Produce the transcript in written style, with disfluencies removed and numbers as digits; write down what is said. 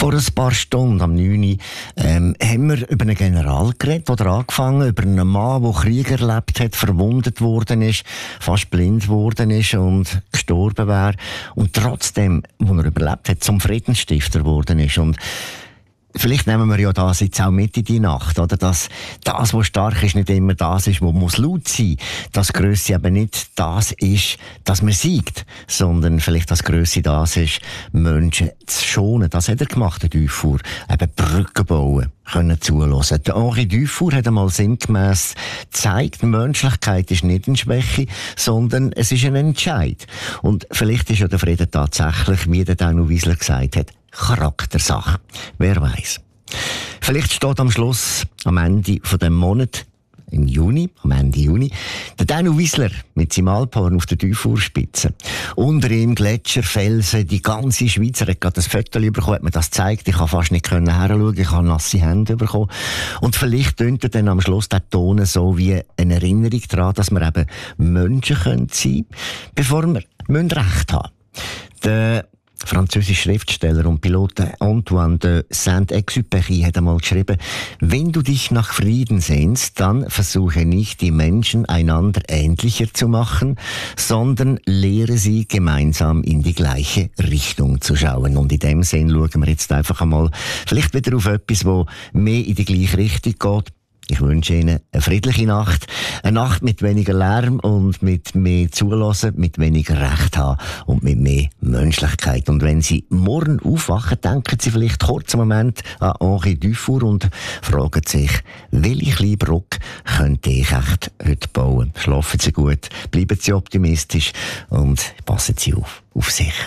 Vor ein paar Stunden, am 9. Uhr, haben wir über einen General geredet, oder angefangen, über einen Mann, der Krieg erlebt hat, verwundet worden ist, fast blind worden ist und gestorben wäre. Und trotzdem, wo er überlebt hat, zum Friedensstifter geworden ist. Und vielleicht nehmen wir ja das jetzt auch mit in die Nacht, oder? Dass das, was stark ist, nicht immer das ist, was muss laut sein. Das Grösse eben nicht das ist, dass man siegt, sondern vielleicht das Grösse das ist, Menschen zu schonen. Das hat er gemacht, der Dufour. Eben Brücken bauen, können zuhören. Der Henri Dufour hat einmal sinngemäss gezeigt, Menschlichkeit ist nicht eine Schwäche, sondern es ist ein Entscheid. Und vielleicht ist ja der Frieden tatsächlich, wie der Danu Wiesler gesagt hat, Charaktersache. Wer weiß. Vielleicht steht am Schluss, am Ende von dem Monat, im Juni, am Ende Juni, der Danu Wiesler mit seinem Alphorn auf der Dufourspitze. Unter ihm Gletscher, Felsen, die ganze Schweiz. Er hat gerade ein Foto bekommen, hat mir das gezeigt. Ich konnte fast nicht herschauen, ich habe nasse Hände bekommen. Und vielleicht tönt er dann am Schluss der Ton so wie eine Erinnerung daran, dass wir eben Menschen sein können, bevor wir Recht haben. Der französische Schriftsteller und Pilot Antoine de Saint-Exupéry hat einmal geschrieben: Wenn du dich nach Frieden sehnst, dann versuche nicht, die Menschen einander ähnlicher zu machen, sondern lehre sie gemeinsam in die gleiche Richtung zu schauen. Und in dem Sinn schauen wir jetzt einfach einmal vielleicht wieder auf etwas, wo mehr in die gleiche Richtung geht. Ich wünsche Ihnen eine friedliche Nacht. Eine Nacht mit weniger Lärm und mit mehr Zulassen, mit weniger Recht haben und mit mehr Menschlichkeit. Und wenn Sie morgen aufwachen, denken Sie vielleicht kurz einen Moment an Henri Dufour und fragen sich, welche kleine Brücke könnte ich echt heute bauen? Schlafen Sie gut, bleiben Sie optimistisch und passen Sie auf sich.